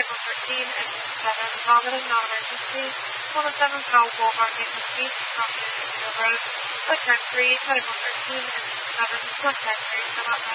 medical 13 and 7, vomiting, non-emergency. 107 Powell Boulevard, Maple Street, Compton, Road. Return 3, medical 13 and 7, left side 3, come out.